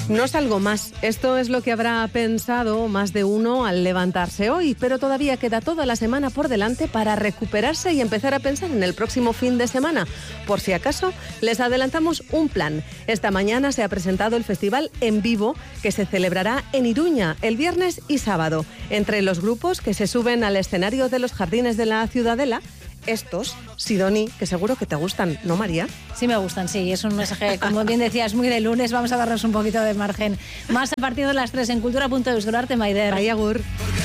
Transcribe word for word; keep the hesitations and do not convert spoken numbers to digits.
No salgo más. Esto es lo que habrá pensado más de uno al levantarse hoy, pero todavía queda toda la semana por delante para recuperarse y empezar a pensar en el próximo fin de semana. Por si acaso, les adelantamos un plan. Esta mañana se ha presentado el festival En Vivo, que se celebrará en Iruña el viernes y sábado. Entre los grupos que se suben al escenario de los Jardines de la Ciudadela, estos, Sidoni, que seguro que te gustan, ¿no, María? Sí me gustan, sí. Es un mensaje, como bien decías, muy de lunes. Vamos a darnos un poquito de margen. Más a partir de las tres en cultura punto eus. Arte, Maider. Ay, agur.